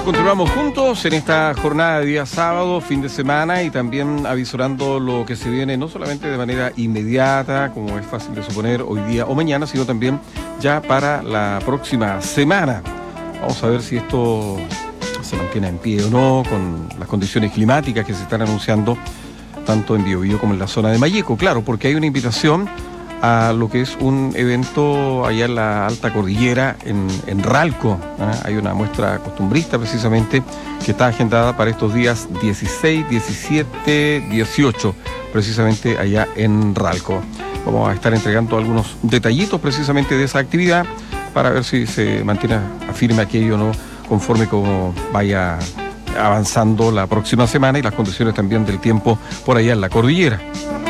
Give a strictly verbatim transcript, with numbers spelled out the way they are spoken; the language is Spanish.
Continuamos juntos en esta jornada de día sábado, fin de semana, y también avisorando lo que se viene no solamente de manera inmediata, como es fácil de suponer hoy día o mañana, sino también ya para la próxima semana. Vamos a ver si esto se mantiene en pie o no, con las condiciones climáticas que se están anunciando tanto en Biobío como en la zona de Malleco. Claro, porque hay una invitación a lo que es un evento allá en la Alta Cordillera, en, en Ralco. ¿eh? Hay una muestra costumbrista precisamente que está agendada para estos días dieciséis, diecisiete, dieciocho, precisamente allá en Ralco. Vamos a estar entregando algunos detallitos precisamente de esa actividad para ver si se mantiene firme aquello o no, conforme como vaya avanzando la próxima semana y las condiciones también del tiempo por allá en la cordillera.